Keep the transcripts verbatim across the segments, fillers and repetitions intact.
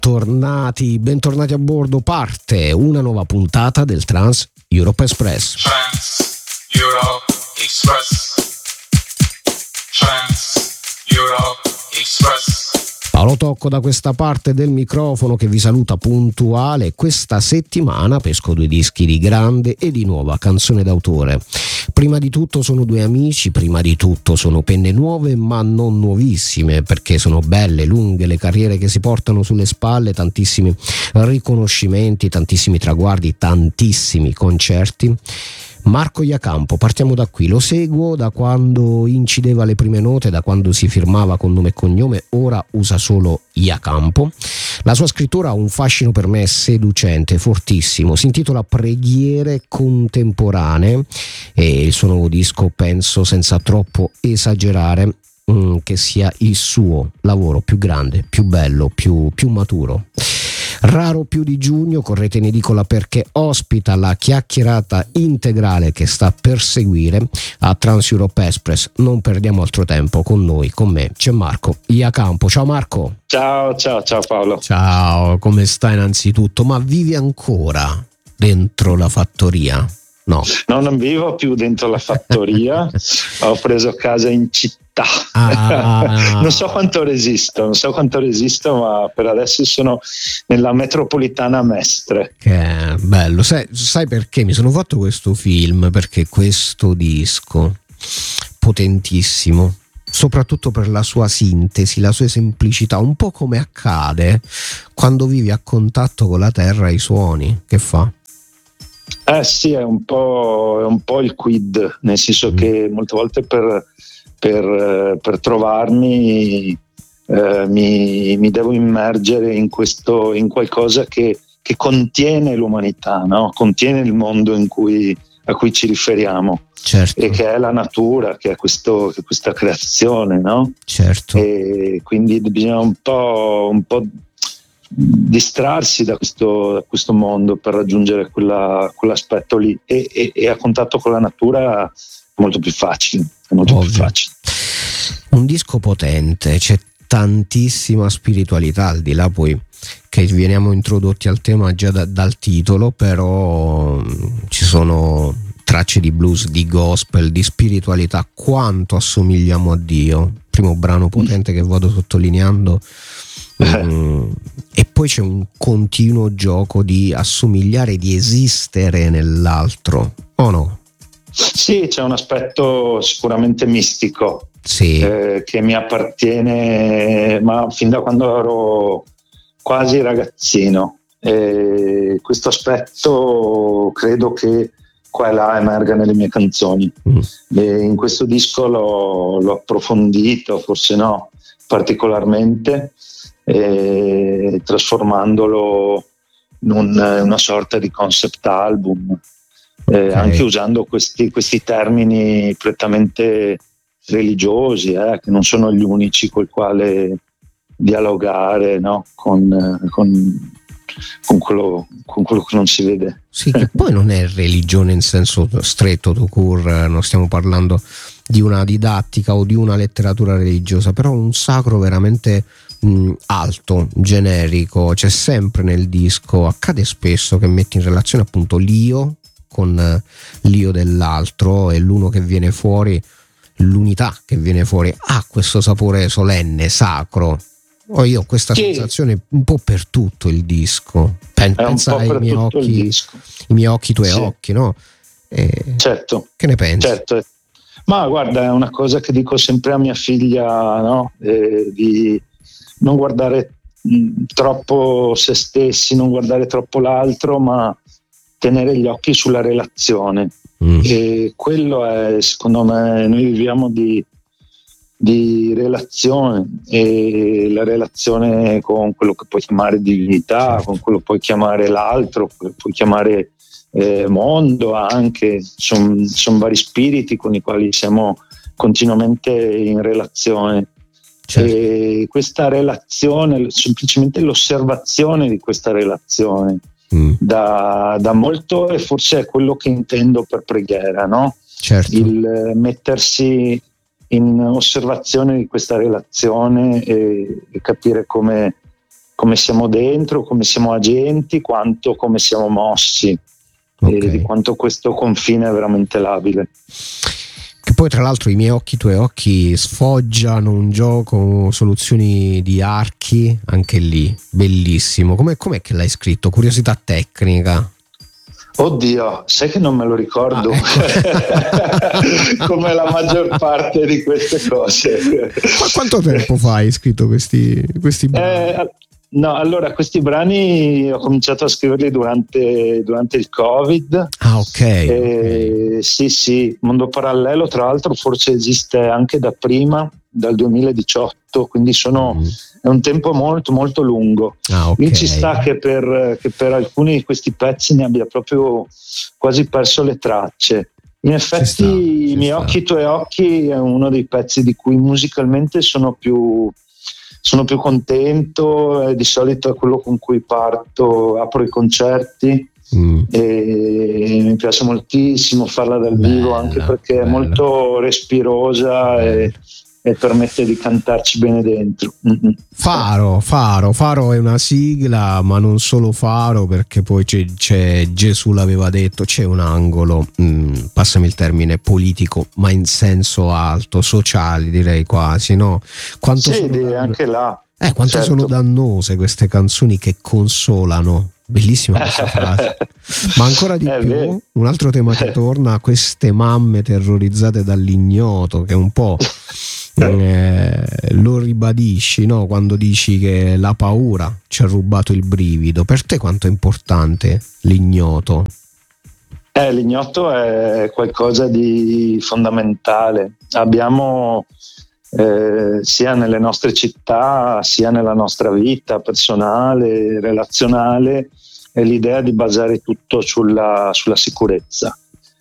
Tornati, bentornati a bordo, parte una nuova puntata del Trans Europe Express. Trans Europe Express. Trans Europe Express. Paolo Tocco da questa parte del microfono che vi saluta puntuale. Questa settimana pesco due dischi di grande e di nuova canzone d'autore. Prima di tutto sono due amici, prima di tutto sono penne nuove ma non nuovissime, perché sono belle, lunghe le carriere che si portano sulle spalle, tantissimi riconoscimenti, tantissimi traguardi, tantissimi concerti. Marco Iacampo, partiamo da qui, lo seguo da quando incideva le prime note, da quando si firmava con nome e cognome, ora usa solo Iacampo. La sua scrittura ha un fascino per me seducente, fortissimo, si intitola Preghiere contemporanee e il suo nuovo disco penso senza troppo esagerare mh, che sia il suo lavoro più grande, più bello, più, più maturo. Raro più di giugno, correte in edicola perché ospita la chiacchierata integrale che sta per seguire a Trans Europe Express. Non perdiamo altro tempo, con noi, con me, c'è Marco Iacampo. Ciao Marco. Ciao, ciao, ciao Paolo. Ciao, come stai innanzitutto? Ma vivi ancora dentro la fattoria? No. No, non vivo più dentro la fattoria, ho preso casa in città. Ah. Non so quanto resisto, non so quanto resisto, ma per adesso sono nella metropolitana Mestre. Che bello, sai, sai perché mi sono fatto questo film? Perché questo disco potentissimo, soprattutto per la sua sintesi, la sua semplicità, un po' come accade quando vivi a contatto con la terra e i suoni, che fa? Eh sì, è un po', è un po' il quid, nel senso mm. che molte volte per, per, per trovarmi eh, mi, mi devo immergere in questo, in qualcosa che, che contiene l'umanità, no? Contiene il mondo in cui, a cui ci riferiamo. Certo. E che è la natura, che è, questo, che è questa creazione, no? Certo. E quindi bisogna un po', un po' distrarsi da questo, da questo mondo per raggiungere quella, quell'aspetto lì e, e, e a contatto con la natura è molto più facile, è molto Ovvio. più facile. Un disco potente, c'è tantissima spiritualità, al di là poi che veniamo introdotti al tema già da, dal titolo, però ci sono tracce di blues, di gospel, di spiritualità. Quanto assomigliamo a Dio, primo brano potente che vado sottolineando. Mm, e poi c'è un continuo gioco di assomigliare, di esistere nell'altro, o no? Sì, c'è un aspetto sicuramente mistico, sì. eh, che mi appartiene, ma fin da quando ero quasi ragazzino. E questo aspetto credo che qua e là emerga nelle mie canzoni. Mm. E in questo disco l'ho, l'ho approfondito, forse no, particolarmente. E trasformandolo in un, una sorta di concept album, eh, okay. Anche usando questi, questi termini prettamente religiosi, eh, che non sono gli unici col quale dialogare, no? con, con, con, quello, con quello che non si vede. Sì, che poi non è religione in senso stretto, tout court, non stiamo parlando di una didattica o di una letteratura religiosa, però un sacro veramente mh, alto, generico. C'è sempre nel disco, accade spesso che metti in relazione appunto l'io con l'io dell'altro, e l'uno che viene fuori, l'unità che viene fuori ha questo sapore solenne, sacro. Oh, io ho questa sì. sensazione un po' per tutto il disco. Pen- pensa ai miei occhi, i miei occhi, i tuoi sì. occhi, no? E certo. Che ne pensi? Certo. Ma guarda, è una cosa che dico sempre a mia figlia, no? Eh, di non guardare mh, troppo se stessi, non guardare troppo l'altro, ma tenere gli occhi sulla relazione. Mm. E quello è, secondo me, noi viviamo di, di relazione, e la relazione con quello che puoi chiamare divinità, certo. con quello che puoi chiamare l'altro, puoi chiamare eh, mondo anche, sono son vari spiriti con i quali siamo continuamente in relazione. Certo. E questa relazione, semplicemente l'osservazione di questa relazione, mm. da, da molto, e forse è quello che intendo per preghiera, no? Certo. Il mettersi in osservazione di questa relazione e, e capire come, come siamo dentro, come siamo agenti, quanto come siamo mossi, okay. E di quanto questo confine è veramente labile. Che poi tra l'altro i miei occhi, i tuoi occhi sfoggiano un gioco, soluzioni di archi, anche lì, bellissimo. Com'è, com'è che l'hai scritto? Curiosità tecnica. Oddio, sai che non me lo ricordo, ah, ecco. Come la maggior parte di queste cose. Ma quanto tempo fa hai scritto questi, questi brani? Eh, no, allora questi brani ho cominciato a scriverli durante, durante il Covid. Ah, ok. Eh, okay. Sì, sì, Mondo Parallelo tra l'altro forse esiste anche da prima, dal duemiladiciotto, quindi sono... Mm. È un tempo molto molto lungo. Ah, okay. Quindi ci sta che per, che per alcuni di questi pezzi ne abbia proprio quasi perso le tracce. In effetti sta, I miei sta. occhi, i tuoi occhi è uno dei pezzi di cui musicalmente sono più, sono più contento, è di solito è quello con cui parto, apro i concerti. Mm. E mi piace moltissimo farla dal bella, vivo, anche perché bella. È molto respirosa bella. e e permette di cantarci bene dentro. Mm-hmm. Faro, Faro, Faro è una sigla, ma non solo Faro, perché poi c'è, c'è Gesù l'aveva detto, c'è un angolo, mm, passami il termine, politico, ma in senso alto, sociale direi quasi, no? Quanto sì, sono, anche là. Eh, quanto certo. sono dannose queste canzoni che consolano. Bellissima questa frase. Ma ancora di più, vero. Un altro tema che torna, queste mamme terrorizzate dall'ignoto, che un po' eh, lo ribadisci, no? Quando dici che la paura ci ha rubato il brivido. Per te quanto è importante l'ignoto? Eh, l'ignoto è qualcosa di fondamentale. Abbiamo eh, sia nelle nostre città, sia nella nostra vita personale, relazionale, è l'idea di basare tutto sulla, sulla sicurezza.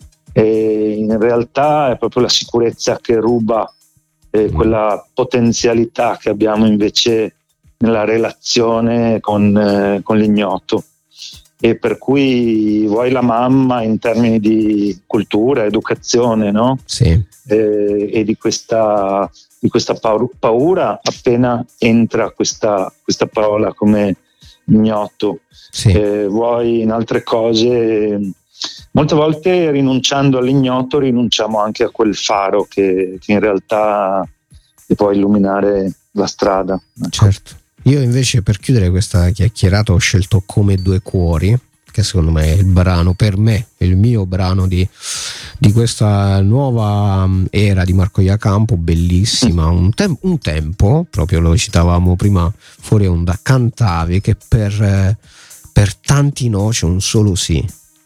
E in realtà è proprio la sicurezza che ruba eh, quella potenzialità che abbiamo invece nella relazione con, eh, con l'ignoto. E per cui vuoi la mamma in termini di cultura, educazione, no? Sì. Eh, e di questa, di questa paura appena entra questa, questa parola come ignoto. Sì. Eh, vuoi in altre cose, molte volte rinunciando all'ignoto rinunciamo anche a quel faro che, che in realtà ti può illuminare la strada. Ecco. Certo. Io invece, per chiudere questa chiacchierata, ho scelto Come due cuori, che secondo me è il brano, per me è il mio brano di, di questa nuova era di Marco Iacampo, bellissima. Un, tem- un tempo, proprio lo citavamo prima fuori onda, cantavi che per, per tanti no c'è un solo sì.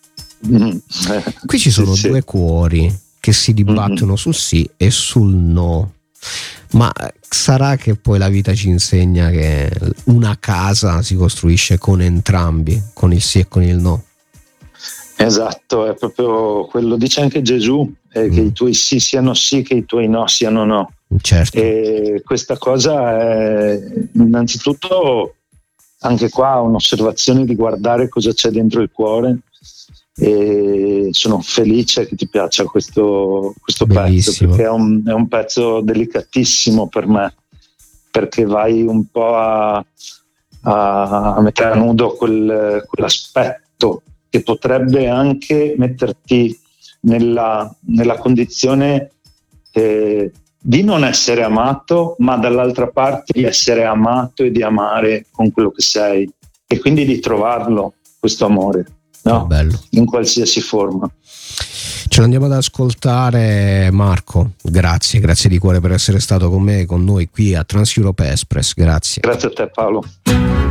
Qui ci sono sì, due sì. cuori che si dibattono mm-hmm. sul sì e sul no. Ma sarà che poi la vita ci insegna che una casa si costruisce con entrambi, con il sì e con il no? Esatto, è proprio quello, dice anche Gesù, eh, mm. che i tuoi sì siano sì, che i tuoi no siano no. Certo. E questa cosa è innanzitutto anche qua un'osservazione di guardare cosa c'è dentro il cuore. E sono felice che ti piaccia questo, questo pezzo, perché è un, è un pezzo delicatissimo per me, perché vai un po' a, a, a mettere a nudo quel, quell'aspetto che potrebbe anche metterti nella, nella condizione eh, di non essere amato, ma dall'altra parte di essere amato e di amare con quello che sei, e quindi di trovarlo, questo amore. No, bello. In qualsiasi forma. Ce l'andiamo ad ascoltare, Marco. Grazie, grazie di cuore per essere stato con me, con noi qui a Trans Europe Express. Grazie. Grazie a te, Paolo.